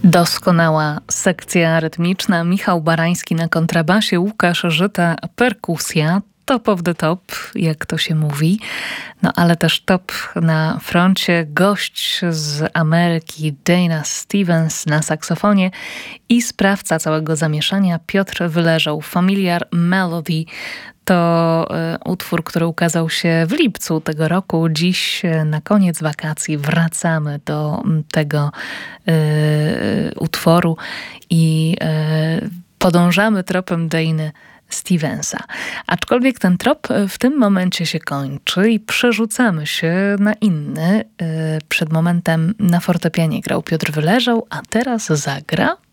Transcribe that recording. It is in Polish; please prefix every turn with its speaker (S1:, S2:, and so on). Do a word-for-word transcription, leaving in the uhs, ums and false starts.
S1: Doskonała sekcja rytmiczna. Michał Barański na kontrabasie, Łukasz Żyta perkusja. Top of the top, jak to się mówi. No ale też top na froncie. Gość z Ameryki Dana Stevens na saksofonie i sprawca całego zamieszania Piotr Wyleżał. Familiar Melody to y, utwór, który ukazał się w lipcu tego roku. Dziś y, na koniec wakacji wracamy do y, tego y, utworu i y, podążamy tropem Dany Stevensa. Aczkolwiek ten trop w tym momencie się kończy i przerzucamy się na inny. Przed momentem na fortepianie grał Piotr Wyleżał, a teraz zagra